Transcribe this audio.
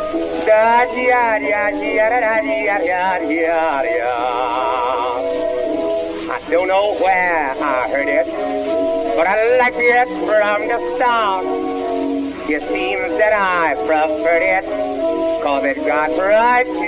I don't know where I heard it, but I liked it from the start. It seems that I preferred it, 'cause it got right to